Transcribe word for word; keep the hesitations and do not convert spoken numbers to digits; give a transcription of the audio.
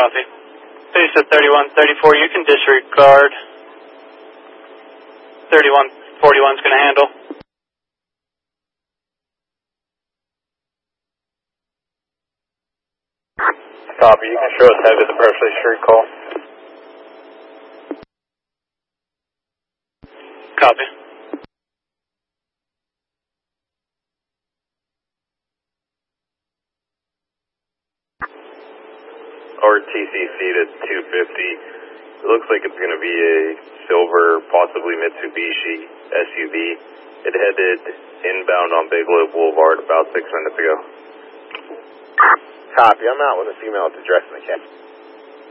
Copy. Base at thirty-one thirty-four, you can disregard. thirty-one forty-one is going to handle. Copy, you can show us head to the Berkeley Street call. Copy. Or T C C to two fifty. It looks like it's going to be a silver, possibly Mitsubishi S U V. It headed inbound on Bigelow Boulevard about six minutes ago. Copy, I'm out with a female at the dressing account.